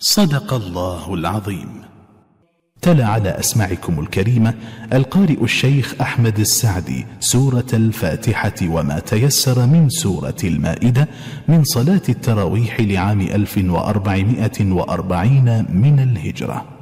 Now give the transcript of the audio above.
صدق الله العظيم. تلا على أسماعكم الكريمة القارئ الشيخ أحمد السعدي سورة الفاتحة وما تيسر من سورة المائدة من صلاة التراويح لعام 1440 من الهجرة.